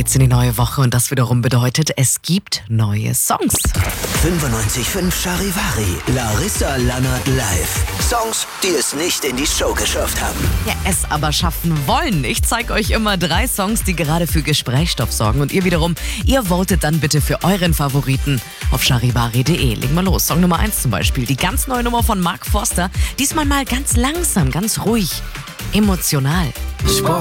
geht's in die neue Woche und das wiederum bedeutet, es gibt neue Songs. 95.5 Charivari, Larissa Lannert live. Songs, die es nicht in die Show geschafft haben. Ja, es aber schaffen wollen. Ich zeige euch immer 3 Songs, die gerade für Gesprächsstoff sorgen. Und ihr wiederum, ihr votet dann bitte für euren Favoriten auf charivari.de. Legen wir los. Song Nummer 1 zum Beispiel. Die ganz neue Nummer von Mark Forster. Diesmal mal ganz langsam, ganz ruhig, emotional. Sport